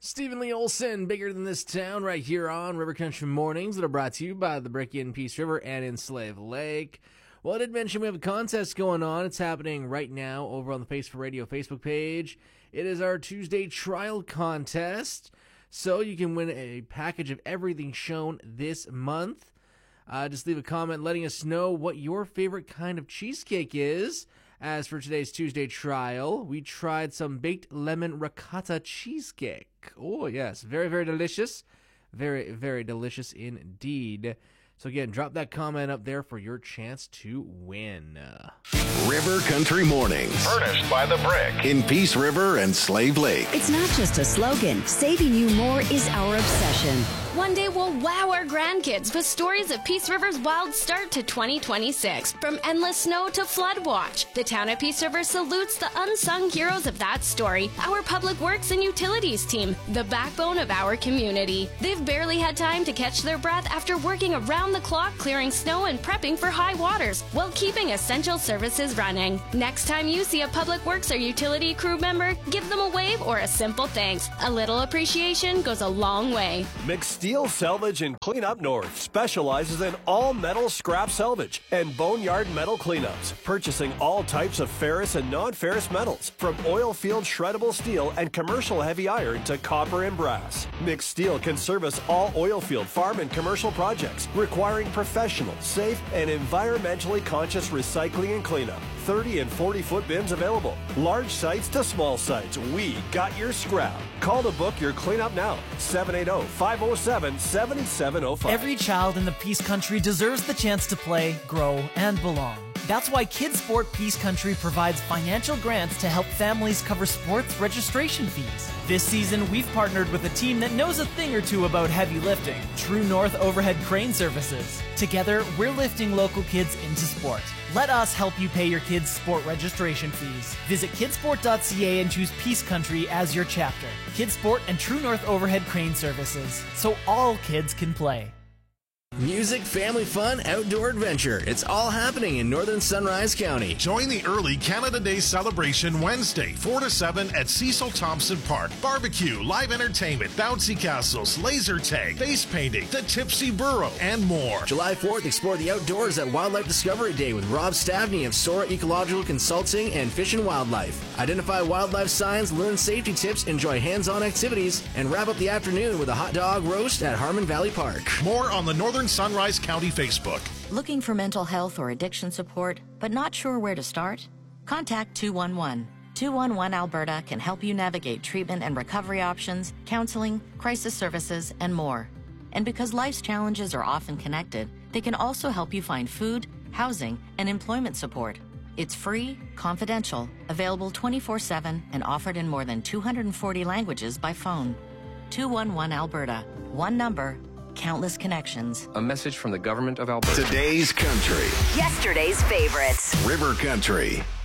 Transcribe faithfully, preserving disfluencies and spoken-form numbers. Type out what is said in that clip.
Stephen Lee Olson, Bigger Than This Town, right here on River Country Mornings that are brought to you by the Brick in Peace River and in Slave Lake. Well, I did mention we have a contest going on. It's happening right now over on the Face for Radio Facebook page. It is our Tuesday trial contest, so you can win a package of everything shown this month. Uh, just leave a comment letting us know what your favorite kind of cheesecake is. As for today's Tuesday trial, we tried some baked lemon ricotta cheesecake. Oh, yes. Very, very delicious. Very, very delicious indeed. So again, drop that comment up there for your chance to win. River Country Mornings. Furnished by The Brick in Peace River and Slave Lake. It's not just a slogan. Saving you more is our obsession. One day we'll wow our grandkids with stories of Peace River's wild start to twenty twenty-six. From endless snow to flood watch, the town of Peace River salutes the unsung heroes of that story, our Public Works and Utilities team, the backbone of our community. They've barely had time to catch their breath after working around the clock clearing snow and prepping for high waters while keeping essential services running. Next time you see a Public Works or utility crew member, give them a wave or a simple thanks. A little appreciation goes a long way. McSteel Salvage and Cleanup North specializes in all metal scrap salvage and boneyard metal cleanups, purchasing all types of ferrous and non-ferrous metals, from oil field shreddable steel and commercial heavy iron to copper and brass. McSteel can service all oil field, farm, and commercial projects requiring professional, safe, and environmentally conscious recycling and cleanup. thirty and forty foot bins available. Large sites to small sites, we got your scrap. Call to book your cleanup now. seven eight zero, five zero seven, seven seven zero five. Every child in the Peace Country deserves the chance to play, grow, and belong. That's why Kids Sport Peace Country provides financial grants to help families cover sports registration fees. This season, we've partnered with a team that knows a thing or two about heavy lifting, True North Overhead Crane Services. Together, we're lifting local kids into sport. Let us help you pay your kids' sport registration fees. Visit kidsport dot c a and choose Peace Country as your chapter. Kids Sport and True North Overhead Crane Services, so all kids can play. Music, family fun, outdoor adventure. It's all happening in Northern Sunrise County. Join the early Canada Day celebration Wednesday, four to seven at Cecil Thompson Park. Barbecue, live entertainment, bouncy castles, laser tag, face painting, the Tipsy Burro, and more. July fourth, explore the outdoors at Wildlife Discovery Day with Rob Stavney of Sora Ecological Consulting and Fish and Wildlife. Identify wildlife signs, learn safety tips, enjoy hands-on activities, and wrap up the afternoon with a hot dog roast at Harmon Valley Park. More on the Northern Sunrise County Facebook. Looking for mental health or addiction support, but not sure where to start? Contact two one one. two one one Alberta can help you navigate treatment and recovery options, counseling, crisis services, and more. And because life's challenges are often connected, they can also help you find food, housing, and employment support. It's free, confidential, available twenty-four seven, and offered in more than two hundred forty languages by phone. two one one Alberta. One number, countless connections. A message from the government of Alberta. Today's country. Yesterday's favorites. River Country.